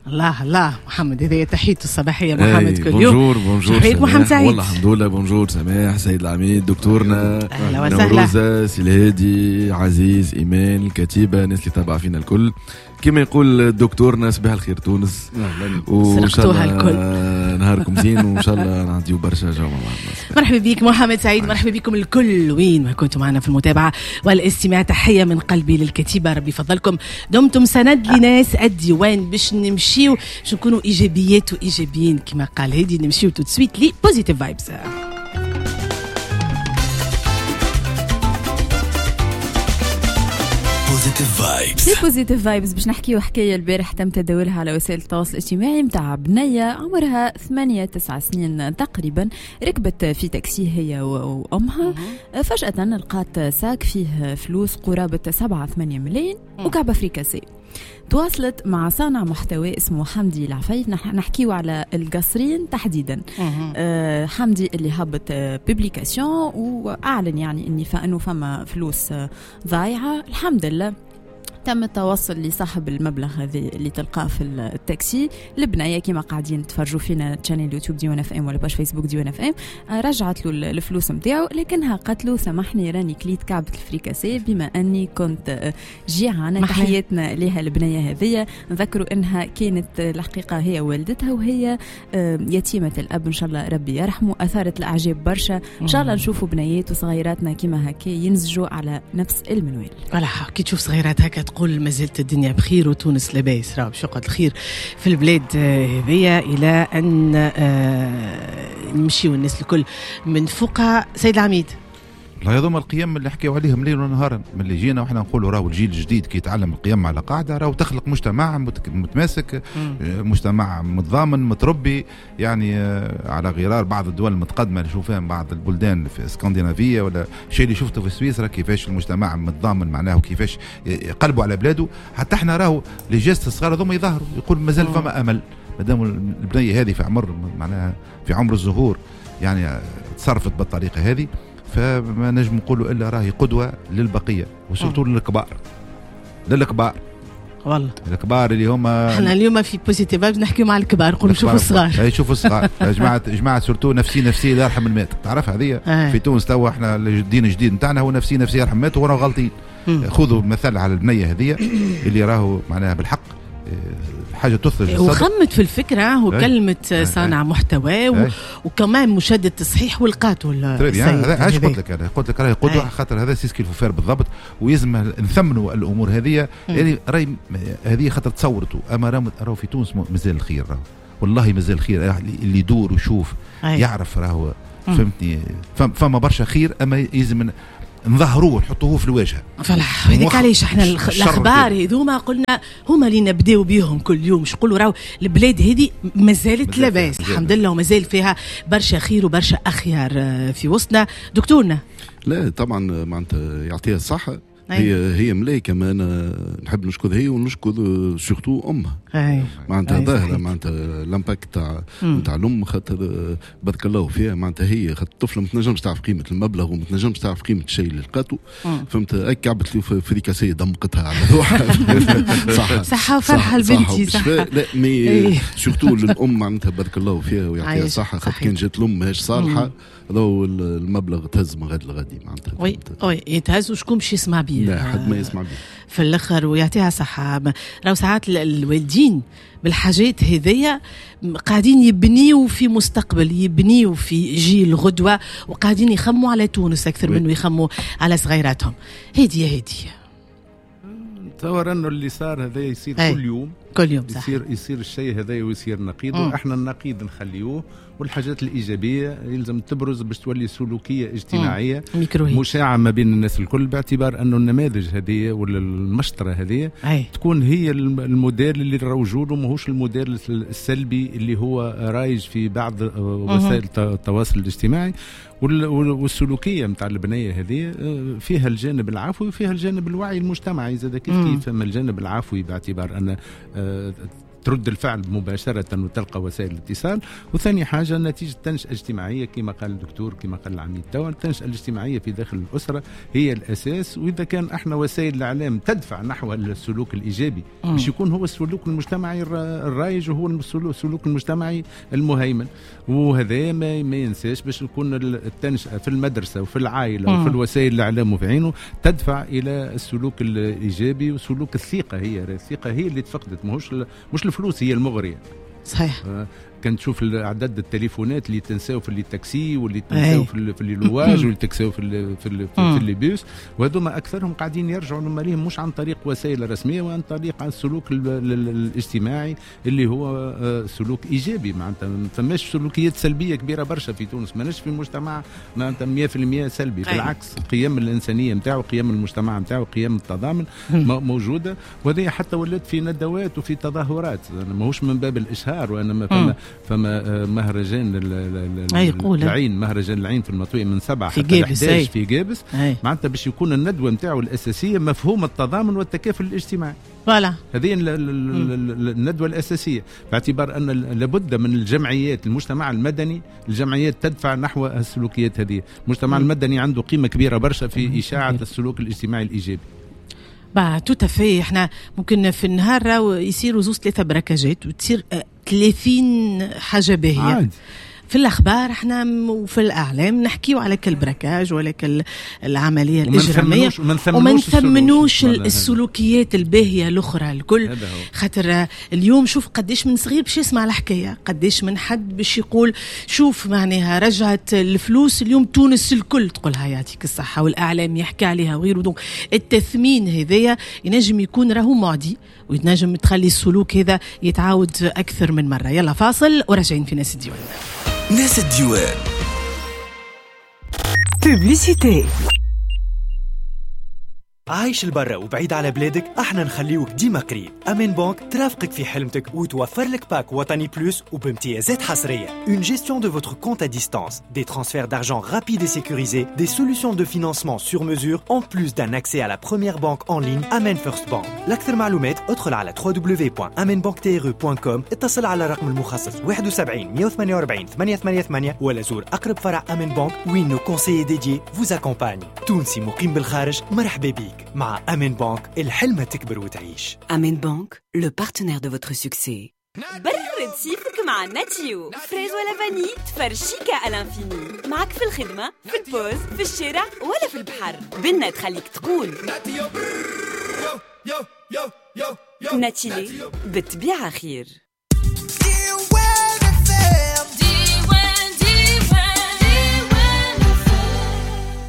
الله محمد، هذه تحية الصباحية محمد كل يوم. بونجور شحيت محمد سعيد. والله الحمد لله. بونجور سماح، سيد العميد، دكتورنا نوروزة، سي الهادي، عزيز، إيمان، الكتيبة، الناس اللي تابع فينا الكل. كما يقول دكتورنا صباح الخير تونس، وإن شاء الله نهاركم زين، وإن شاء الله نعطيو برشا جو مع بعض. مرحبا بك محمد سعيد، مرحبا بكم الكل وين ما كنتم معنا في المتابعة والاستماع. تحية من قلبي للكتيبة، ربي يفضلكم، دمتم سند لناس الديوان باش نمشيو، باش نكونوا إيجابيات وإيجابيين كما قال هادي. نمشيو تو سويت لي بوزيتيف فايبس. في بوزيتيف فايبس باش نحكيو حكايه البارح تم تداولها على وسائل التواصل الاجتماعي متاع بنيه عمرها 8-9 سنين تقريبا، ركبت في تاكسي هي وامها، فجاه لقات ساك فيه فلوس قرابه 7-8 ملايين وكعبه فريكاسي. تواصلت مع صانع محتوى اسمه حمدي العفيف، نحكيو على القصرين تحديدا. حمدي اللي هبط ببليكاسيون واعلن يعني انه فما فلوس ضايعه. الحمد لله تم التوصل لصاحب المبلغ هذه اللي تلقاه في التاكسي. البنيه كما قاعدين تفرجوا فينا تشانل يوتيوب ديوان اف ام ولا باش فيسبوك ديوان اف ام، رجعت له الفلوس نتاعو، لكنها قالت له سامحني راني كليت كعبة الفريكاسي بما اني كنت جيعانه. تحياتنا لها البنيه هذه، نذكروا انها كانت الحقيقه هي والدتها وهي يتيمه الاب، ان شاء الله ربي يرحمه. اثارت الاعجاب برشا، ان شاء الله نشوفوا بنيات وصغيراتنا كما هكا ينزجوا على نفس المنوال. ولا كي تشوف صغيرات هكا تقول ما زالت الدنيا بخير وتونس لاباس، راه باش يقعد الخير في البلاد هذيا الى ان نمشيو الناس الكل من فوقها. سيد العميد، لا هذوما القيم اللي حكيوا عليهم ليل ونهار، من اللي جينا وحنا نقولوا راهو الجيل الجديد كي يتعلم القيم على قاعده راهو تخلق مجتمع متماسك، مجتمع متضامن متربي، يعني على غرار بعض الدول المتقدمه اللي نشوفها بعض البلدان في اسكندنافيه ولا الشيء اللي شفته في سويسرا، كيفاش المجتمع متضامن معناه وكيفاش يقلبوا على بلاده. حتى احنا راهو لي جيست الصغار هذوما يظهروا يقول مازال فما امل، مادام البنيه هذه في عمر معناها في عمر الزهور يعني تصرفت بالطريقه هذه، فما نجم نقولوا الا راهي قدوه للبقيه وسورتو للكبار والله الكبار اللي هما احنا اليوم في بوزيتيف فايبس نحكيو مع الكبار، نقولوا شوفوا الصغار. اي شوفوا الصغار يا جماعه سورتو نفسي لا يرحم المات، تعرف هذه في تونس توا احنا الدين الجديد نتاعنا هو نفسي يرحم المات ورانا غلطين. خذوا مثل على البنيه هذه اللي راهو معناها بالحق حاجه تثلج الصدر، وخمت في الفكره وكلمه صانع محتوى وكمان مشاهده التصحيح والقات هذا ايش قلت لك راهي قدوه، خاطر هذا سيسكي الفوفير بالضبط، ويلزم نثمنوا الامور هذه. يعني راهي هذه خاطر تصورتوا، اما راهو في تونس مازال الخير، راهو والله مازال الخير اللي يدور ويشوف يعرف راهو فهمتني، فما برشا خير، اما يلزم نظهروه نحطوه في الواجهه. فلاح هذيك علاش احنا الاخبار هذوما قلنا هما اللي نبداو بيهم كل يوم، مش نقولوا راهو البلاد هذه مازالت لاباس الحمد لله، ومازال فيها برشا خير وبرشا اخيار في وسطنا. دكتورنا لا طبعا معناتها يعطيها الصحه، هي ملايكه، ما انا نحب نشكر هي ونشكر سورتو امها معناتها ظاهره معناتها الامباكت تاع الام، خاطر بارك الله فيها معناتها هي خاطر الطفله ما تنجمش تعرف قيمه المبلغ وما تنجمش تعرف قيمه الشيء اللي لقاته، فهمت؟ اك عبت له فريكاسيه دمقتها على روحها صح وفرحه لبنتي صح. لا مي سورتو للام معناتها بارك الله فيها ويعطيها الصحه، خاطر كان جات الام ماهيش صالحه لو المبلغ تهز من غد لغدي معناتها وي يتهز وشكون باش يسمع بيه؟ لا حد ما يسمع بيه في الاخر، ويعطيها صحه. راهو ساعات الوالدين بالحاجات هذيا قاعدين يبنيوا في مستقبل، يبنيوا في جيل غدوه، وقاعدين يخموا على تونس اكثر من يخموا على صغيراتهم. هديه تصور انه اللي صار هذا يصير كل يوم صح. يصير الشيء هذا ويصير نقيض، واحنا النقيض نخليوه، والحاجات الايجابيه يلزم تبرز باش تولي سلوكيه اجتماعيه مشاعه ما بين الناس الكل، باعتبار انه النماذج هذه ولا المشطره هذه تكون هي الموديل اللي نروجوا له، ماهوش الموديل السلبي اللي هو رايج في بعض وسائل التواصل الاجتماعي. والسلوكيه نتاع البنيه هذه فيها الجانب العفوي وفيها الجانب الوعي المجتمعي زاد كيف. اما الجانب العفوي باعتبار ان ترد الفعل مباشرة وتلقى وسائل الاتصال. وثاني حاجة نتيجة تنشئة اجتماعية كما قال الدكتور كما قال العميد توا، التنشئة الاجتماعية في داخل الأسرة هي الأساس. وإذا كان احنا وسائل الإعلام تدفع نحو السلوك الإيجابي باش يكون هو السلوك المجتمعي الرائج وهو السلوك المجتمعي المهيمن. وهذا ما ينساش باش يكون التنشئة في المدرسة وفي العائلة وفي الوسائل الإعلام وفي عينه تدفع إلى السلوك الإيجابي وسلوك الثقة. الثقة هي اللي تفقدت، مش الفلوس هي المغرية. صحيح. كان تشوف عدد التليفونات اللي تنساو في التاكسي واللي تنساو في اللواج واللي تنساو في الليبيوس، وهذوما اكثرهم قاعدين يرجعوا لهم مش عن طريق وسائل رسميه وعن طريق السلوك الاجتماعي اللي هو سلوك ايجابي. معناتها ما فماش سلوكيات سلبيه كبيره برشا في تونس، ماناش في مجتمع معناتها 100% سلبي، بالعكس القيم الانسانيه نتاعو قيم المجتمع نتاعو قيم التضامن موجوده. وهذه حتى ولات في ندوات وفي تظاهرات، ماهوش من باب الاشهار، وانما فما مهرجان العين، مهرجان العين في المطوية من 7 حتى 11 في جابس. معناتها باش يكون الندوة نتاعو الأساسية مفهوم التضامن والتكافل الاجتماعي. فوالا هذه الندوة الأساسية، باعتبار أن لابد من الجمعيات، المجتمع المدني، الجمعيات تدفع نحو السلوكيات هذه. المجتمع المدني عنده قيمة كبيرة برشا في إشاعة السلوك الاجتماعي الإيجابي. توتافي. احنا ممكن في النهار يصيروا 2-3 بركاجات وتصير 30 حاجة باهية عادي. في الأخبار احنا وفي الأعلام نحكيو على كل بركاج ولا كل العملية الإجرامية وما نثمنوش السلوكيات الباهية الأخرى الكل. خاطر اليوم شوف قديش من صغير باش يسمع الحكاية، قديش من حد باش يقول شوف معناها رجعت الفلوس اليوم تونس الكل تقولها يعطيك الصحة، والأعلام يحكي عليها وغيره. دونك التثمين هذايا ينجم يكون راهو معدي وينجم تخلي السلوك هذا يتعاود أكثر من مرة. يلا فاصل وراجعين في ناس الديوان. ناس الديوان. بوبليسيتي. عايش البرة وبعيد على بلادك، احنا نخليوك ديما قريب. أمان بانك ترافقك في حلمتك وتوفر لك باك وطني بلوس وبامتيازات حصرية. Une gestion de votre compte à distance, des transferts d'argent rapides et sécurisés, des solutions de financement sur mesure, en plus d'un accès à la première banque en ligne Amen First Bank. لأكثر معلومات ادخل على www.amenbank.re.com، اتصل على رقم المخصص 71 148 888 ولا زور أقرب فرع Amen Bank وين nos conseillers dédiés vous accompagnent. تونسي مقيم بالخارج مرحبا بيك. مع أمين بانك الحلمة تكبر وتعيش. أمين بانك le partenaire de votre succès. برد صيفك مع ناتيو، فريز ولا فاني تفرشيكا الانفيني. معك في الخدمة، في البوز، في الشارع ولا في البحر، بنا تخليك تقول ناتيلي بالطبيعة خير.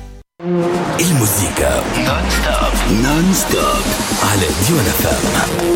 الموسيقى نون ستوب على ديوان FM.